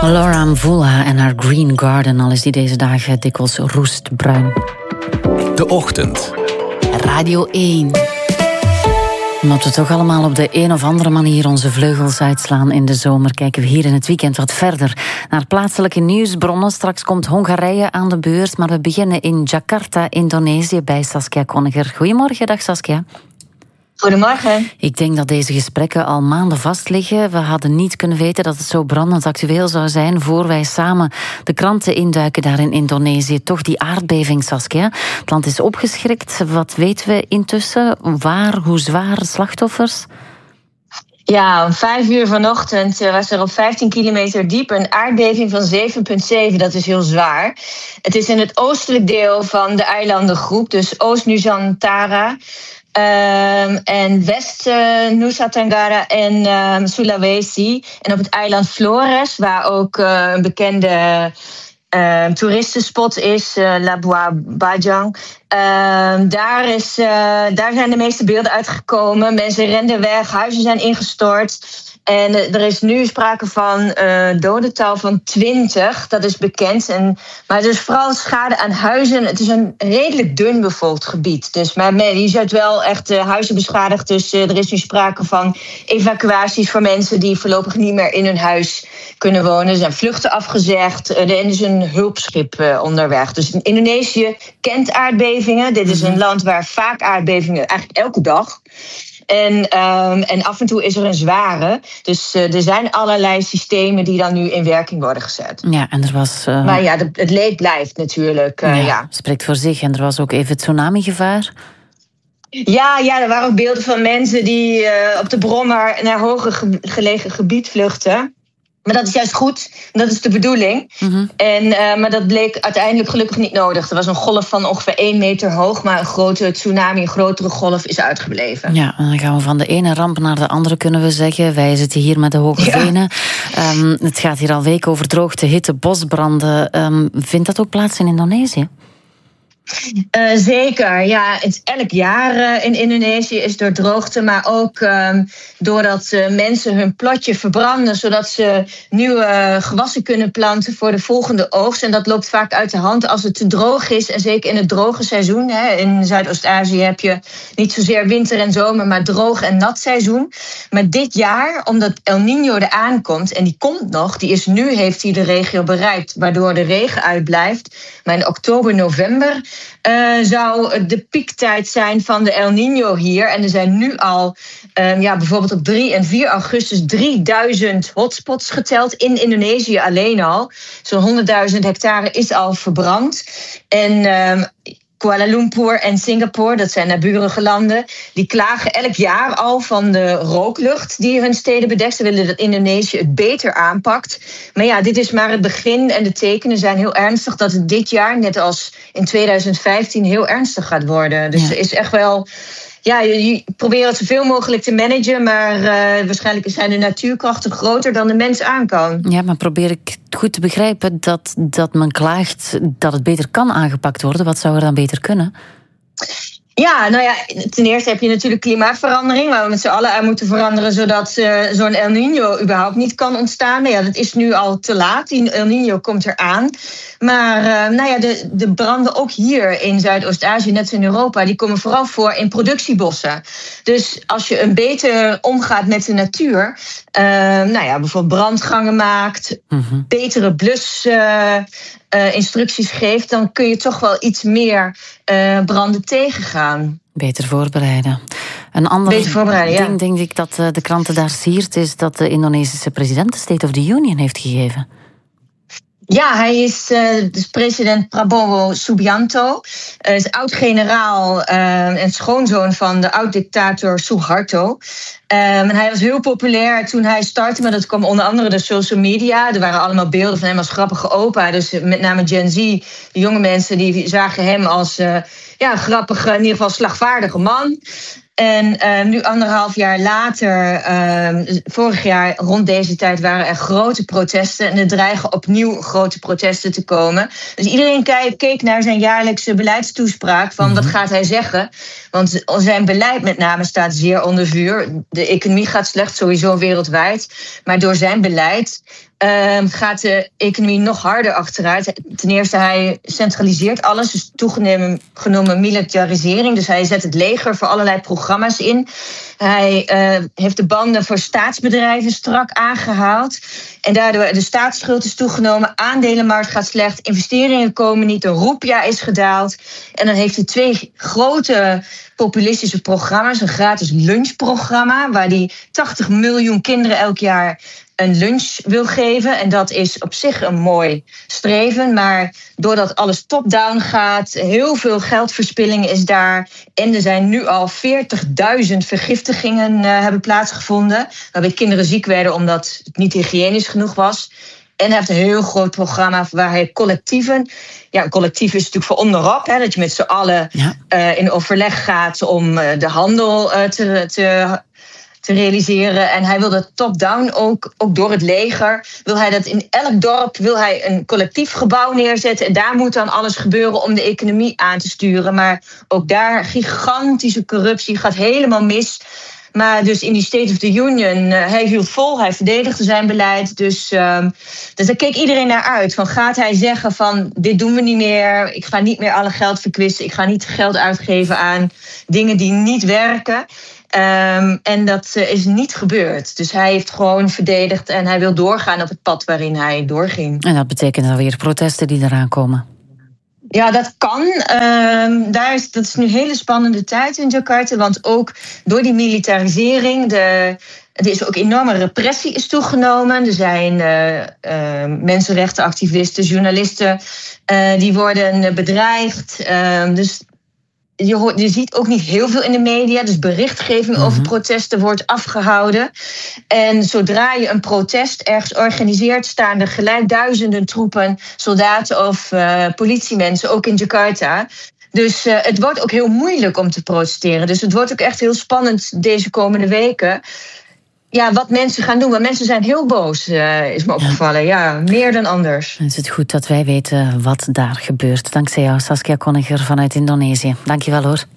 Laura Mvula en haar Green Garden, al is die deze dagen dikwijls roestbruin. De Ochtend. Radio 1. Omdat we toch allemaal op de een of andere manier onze vleugels uitslaan in de zomer, kijken we hier in het weekend wat verder naar plaatselijke nieuwsbronnen. Straks komt Hongarije aan de beurt, maar we beginnen in Jakarta, Indonesië, bij Saskia Konniger. Goedemorgen, dag Saskia. Goedemorgen. Ik denk dat deze gesprekken al maanden vastliggen. We hadden niet kunnen weten dat het zo brandend actueel zou zijn voor wij samen de kranten induiken daar in Indonesië. Toch die aardbeving, Saskia. Het land is opgeschrikt. Wat weten we intussen? Waar, hoe zwaar, slachtoffers? Ja, om 5:00 vanochtend was er op 15 kilometer diep een aardbeving van 7,7. Dat is heel zwaar. Het is in het oostelijk deel van de eilandengroep, dus Oost-Nusantara. En West-Nusa Tenggara en Sulawesi. En op het eiland Flores, waar ook een bekende toeristenspot is, Labuan Bajo. Daar zijn de meeste beelden uitgekomen. Mensen renden weg, huizen zijn ingestort. En er is nu sprake van dodental van 20, dat is bekend. Maar er is vooral schade aan huizen. Het is een redelijk dun bevolkt gebied. Dus, maar je ziet wel echt huizen beschadigd. Dus er is nu sprake van evacuaties voor mensen die voorlopig niet meer in hun huis kunnen wonen. Er zijn vluchten afgezegd. Er is een hulpschip onderweg. Dus Indonesië kent aardbevingen. Dit is een land waar vaak aardbevingen, eigenlijk elke dag. En af en toe is er een zware. Dus er zijn allerlei systemen die dan nu in werking worden gezet. Ja, en er was... Maar ja, het leed blijft natuurlijk. Spreekt voor zich. En er was ook even tsunami-gevaar. Ja, er waren ook beelden van mensen die op de Brommer naar hoger gelegen gebied vluchten. Maar dat is juist goed, dat is de bedoeling. Maar dat bleek uiteindelijk gelukkig niet nodig. Er was een golf van ongeveer 1 meter hoog, maar een grote tsunami, een grotere golf is uitgebleven. Ja, en dan gaan we van de ene ramp naar de andere, kunnen we zeggen. Wij zitten hier met de Hoge Venen. Het gaat hier al weken over droogte, hitte, bosbranden. Vindt dat ook plaats in Indonesië? Zeker, ja. Elk jaar in Indonesië is door droogte, maar ook doordat mensen hun plotje verbranden, zodat ze nieuwe gewassen kunnen planten voor de volgende oogst. En dat loopt vaak uit de hand als het te droog is. En zeker in het droge seizoen. In Zuidoost-Azië heb je niet zozeer winter en zomer, maar droog en nat seizoen. Maar dit jaar, omdat El Niño eraan komt, en die komt nog, heeft hij de regio bereikt, waardoor de regen uitblijft. Maar in oktober, november zou de piektijd zijn van de El Niño hier. En er zijn nu al, bijvoorbeeld op 3 en 4 augustus... 3000 hotspots geteld in Indonesië alleen al. Zo'n 100.000 hectare is al verbrand. En Kuala Lumpur en Singapore, dat zijn naburige landen, die klagen elk jaar al van de rooklucht die hun steden bedekt. Ze willen dat Indonesië het beter aanpakt. Maar ja, dit is maar het begin en de tekenen zijn heel ernstig dat het dit jaar, net als in 2015, heel ernstig gaat worden. Dus er is echt wel... Ja, je probeert het zoveel mogelijk te managen, maar waarschijnlijk zijn de natuurkrachten groter dan de mens aan kan. Ja, maar probeer ik goed te begrijpen dat men klaagt dat het beter kan aangepakt worden. Wat zou er dan beter kunnen? Ja, ten eerste heb je natuurlijk klimaatverandering, waar we met z'n allen aan moeten veranderen, zodat zo'n El Niño überhaupt niet kan ontstaan. Nou ja, dat is nu al te laat. Die El Niño komt eraan. Maar de branden ook hier in Zuidoost-Azië, net als in Europa, die komen vooral voor in productiebossen. Dus als je een beter omgaat met de natuur, bijvoorbeeld brandgangen maakt, betere blusinstructies geeft, dan kun je toch wel iets meer branden tegengaan. Beter voorbereiden. Een ander ding, denk ik, dat de kranten daar siert, is dat de Indonesische president de State of the Union heeft gegeven. Ja, hij is dus president Prabowo Subianto. Is oud-generaal en schoonzoon van de oud-dictator Suharto. En hij was heel populair toen hij startte, maar dat kwam onder andere door social media. Er waren allemaal beelden van hem als grappige opa. Dus met name Gen Z, de jonge mensen, die zagen hem als grappige, in ieder geval slagvaardige man. En nu 1,5 jaar later, vorig jaar rond deze tijd waren er grote protesten. En er dreigen opnieuw grote protesten te komen. Dus iedereen keek naar zijn jaarlijkse beleidstoespraak van wat gaat hij zeggen. Want zijn beleid met name staat zeer onder vuur. De economie gaat slecht, sowieso wereldwijd. Maar door zijn beleid gaat de economie nog harder achteruit. Ten eerste, hij centraliseert alles, dus toegenomen militarisering. Dus hij zet het leger voor allerlei programma's in. Hij heeft de banden voor staatsbedrijven strak aangehaald. En daardoor de staatsschuld is toegenomen, aandelenmarkt gaat slecht, investeringen komen niet, de roepia is gedaald. En dan heeft hij 2 grote populistische programma's. Een gratis lunchprogramma, waar hij 80 miljoen kinderen elk jaar een lunch wil geven. En dat is op zich een mooi streven. Maar doordat alles top-down gaat, heel veel geldverspilling is daar. En er zijn nu al 40.000 vergiftigingen hebben plaatsgevonden. Waarbij kinderen ziek werden omdat het niet hygiënisch genoeg was. En hij heeft een heel groot programma waar hij collectieven... Ja, een collectief is natuurlijk voor onderop. Hè, dat je met z'n allen in overleg gaat om de handel te realiseren. En hij wil dat top-down ook door het leger. Wil hij dat in elk dorp een collectief gebouw neerzetten. En daar moet dan alles gebeuren om de economie aan te sturen. Maar ook daar gigantische corruptie, gaat helemaal mis. Maar dus in die State of the Union, hij hield vol, hij verdedigde zijn beleid. Dus daar keek iedereen naar uit. Van, gaat hij zeggen van, dit doen we niet meer. Ik ga niet meer alle geld verkwisten. Ik ga niet geld uitgeven aan dingen die niet werken. En dat is niet gebeurd. Dus hij heeft gewoon verdedigd en hij wil doorgaan op het pad waarin hij doorging. En dat betekent dan weer protesten die eraan komen? Ja, dat kan. Dat is nu een hele spannende tijd in Jakarta. Want ook door die militarisering, er is ook enorme repressie is toegenomen. Er zijn mensenrechtenactivisten, journalisten, die worden bedreigd. Dus je ziet ook niet heel veel in de media. Dus berichtgeving over protesten wordt afgehouden. En zodra je een protest ergens organiseert, staan er gelijk duizenden troepen, soldaten of politiemensen, ook in Jakarta. Dus het wordt ook heel moeilijk om te protesteren. Dus het wordt ook echt heel spannend deze komende weken. Ja, wat mensen gaan doen. Want mensen zijn heel boos, is me opgevallen. Ja, meer dan anders. En is het goed dat wij weten wat daar gebeurt. Dankzij jou, Saskia Konniger vanuit Indonesië. Dank je wel, hoor.